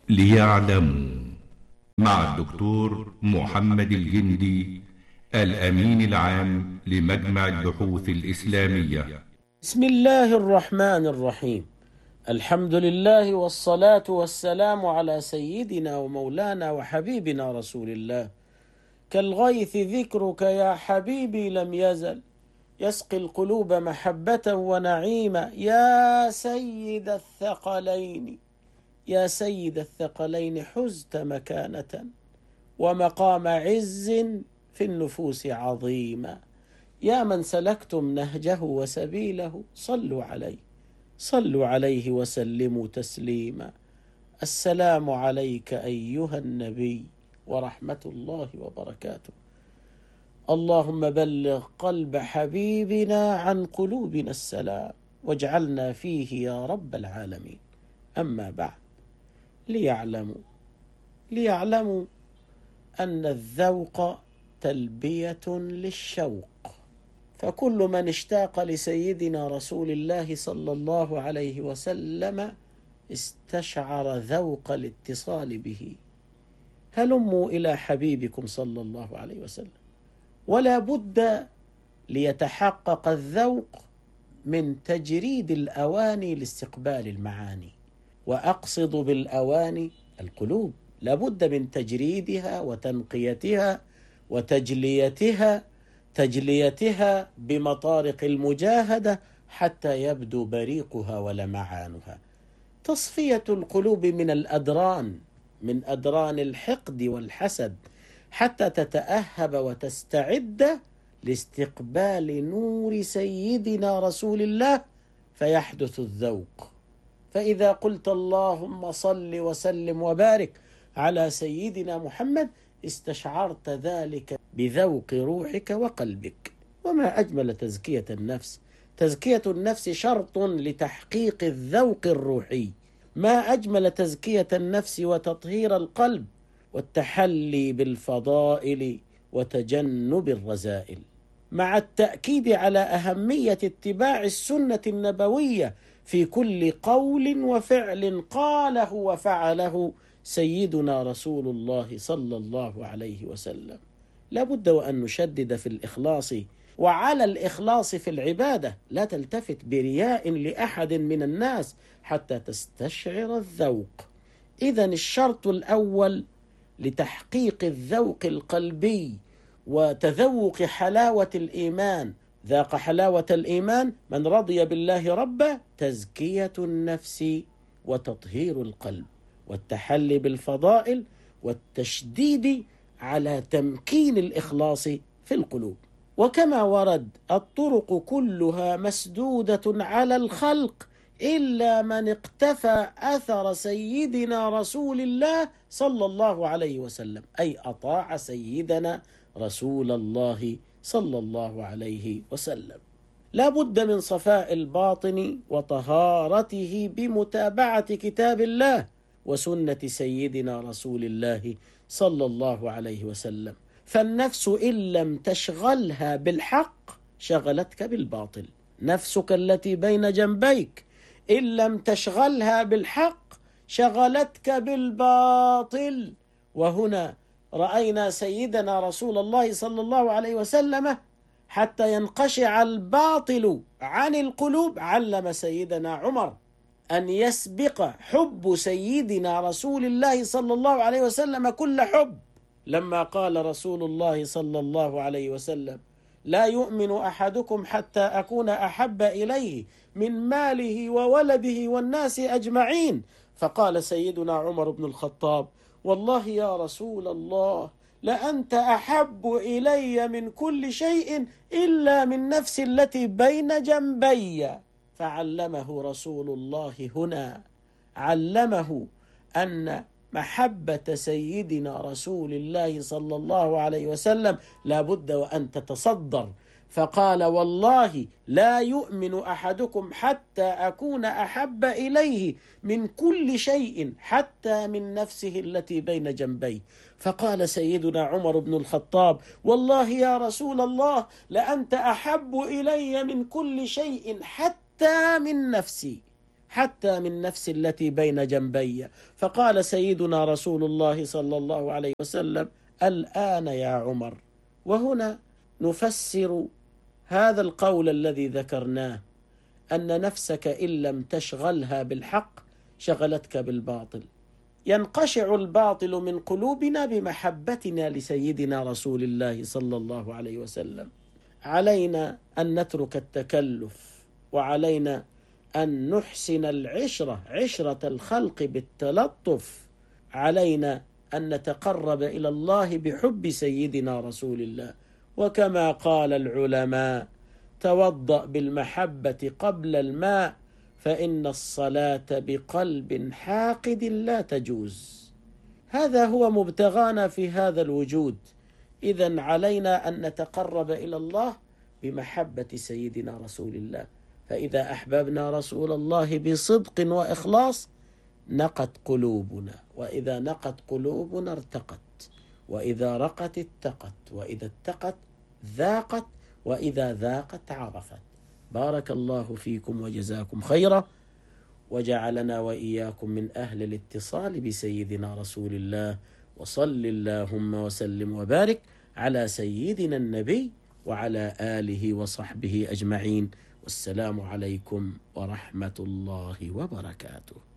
ليعلموا، مع الدكتور محمد الجندي، الأمين العام لمجمع البحوث الإسلامية. بسم الله الرحمن الرحيم. الحمد لله والصلاة والسلام على سيدنا ومولانا وحبيبنا رسول الله. كالغيث ذكرك يا حبيبي لم يزل يسقي القلوب محبة ونعيما. يا سيد الثقلين يا سيد الثقلين حزت مكانة ومقام عز في النفوس عظيما. يا من سلكتم نهجه وسبيله صلوا عليه وسلموا تسليما. السلام عليك أيها النبي ورحمة الله وبركاته. اللهم بلغ قلب حبيبنا عن قلوبنا السلام واجعلنا فيه يا رب العالمين. أما بعد، ليعلموا أن الذوق تلبية للشوق، فكل من اشتاق لسيدنا رسول الله صلى الله عليه وسلم استشعر ذوق الاتصال به. هلموا إلى حبيبكم صلى الله عليه وسلم. ولا بد ليتحقق الذوق من تجريد الأواني لاستقبال المعاني، وأقصد بالأواني القلوب. لا بد من تجريدها وتنقيتها تجليتها بمطارق المجاهدة حتى يبدو بريقها ولمعانها. تصفية القلوب من الأدران، من أدران الحقد والحسد، حتى تتأهب وتستعد لاستقبال نور سيدنا رسول الله فيحدث الذوق. فإذا قلت اللهم صل وسلم وبارك على سيدنا محمد استشعرت ذلك بذوق روحك وقلبك. وما أجمل تزكية النفس. تزكية النفس شرط لتحقيق الذوق الروحي. ما أجمل تزكية النفس وتطهير القلب والتحلي بالفضائل وتجنب الرذائل، مع التأكيد على أهمية اتباع السنة النبوية في كل قول وفعل قاله وفعله سيدنا رسول الله صلى الله عليه وسلم. لا بد وأن نشدد في الإخلاص، وعلى الإخلاص في العبادة. لا تلتفت برياء لأحد من الناس حتى تستشعر الذوق. إذن الشرط الأول لتحقيق الذوق القلبي وتذوق حلاوة الإيمان. ذاق حلاوة الإيمان من رضي بالله ربا. تزكية النفس وتطهير القلب والتحلي بالفضائل والتشديد على تمكين الإخلاص في القلوب. وكما ورد الطرق كلها مسدودة على الخلق إلا من اقتفى أثر سيدنا رسول الله صلى الله عليه وسلم، أي أطاع سيدنا رسول الله صلى الله عليه وسلم. لا بد من صفاء الباطن وطهارته بمتابعة كتاب الله وسنة سيدنا رسول الله صلى الله عليه وسلم. فالنفس إن لم تشغلها بالحق شغلتك بالباطل. نفسك التي بين جنبيك إن لم تشغلها بالحق شغلتك بالباطل. وهنا رأينا سيدنا رسول الله صلى الله عليه وسلم حتى ينقشع الباطل عن القلوب علم سيدنا عمر أن يسبق حب سيدنا رسول الله صلى الله عليه وسلم كل حب، لما قال رسول الله صلى الله عليه وسلم: لا يؤمن أحدكم حتى أكون أحب إليه من ماله وولده والناس أجمعين. فقال سيدنا عمر بن الخطاب: والله يا رسول الله لأنت أحب إلي من كل شيء إلا من نفسي التي بين جنبي. فعلمه رسول الله هنا، علمه أن محبة سيدنا رسول الله صلى الله عليه وسلم لا بد وأن تتصدر. فقال: والله لا يؤمن أحدكم حتى أكون أحب إليه من كل شيء حتى من نفسه التي بين جنبيه. فقال سيدنا عمر بن الخطاب: والله يا رسول الله لأنت أحب إلي من كل شيء حتى من نفسي. حتى من نفس التي بين جنبي. فقال سيدنا رسول الله صلى الله عليه وسلم: الآن يا عمر. وهنا نفسر هذا القول الذي ذكرناه، أن نفسك إن لم تشغلها بالحق شغلتك بالباطل. ينقشع الباطل من قلوبنا بمحبتنا لسيدنا رسول الله صلى الله عليه وسلم. علينا أن نترك التكلف، وعلينا أن نحسن العشرة، عشرة الخلق بالتلطف. علينا أن نتقرب إلى الله بحب سيدنا رسول الله. وكما قال العلماء: توضأ بالمحبة قبل الماء، فإن الصلاة بقلب حاقد لا تجوز. هذا هو مبتغانا في هذا الوجود. إذن علينا أن نتقرب إلى الله بمحبة سيدنا رسول الله. فإذا أحببنا رسول الله بصدق وإخلاص نقت قلوبنا، وإذا نقت قلوبنا ارتقت، وإذا رقت اتقت، وإذا اتقت ذاقت، وإذا ذاقت عرفت. بارك الله فيكم وجزاكم خيرا، وجعلنا وإياكم من أهل الاتصال بسيدنا رسول الله. وصل اللهم وسلم وبارك على سيدنا النبي وعلى آله وصحبه أجمعين. والسلام عليكم ورحمة الله وبركاته.